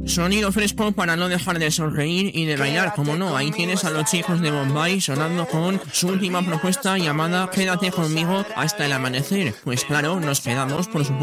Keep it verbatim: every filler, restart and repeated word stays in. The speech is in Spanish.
Sonido fresco para no dejar de sonreír y de bailar, como no. Ahí tienes a los chicos de Bombay sonando con su última propuesta llamada Quédate conmigo hasta el amanecer. Pues claro, nos quedamos, por supuesto.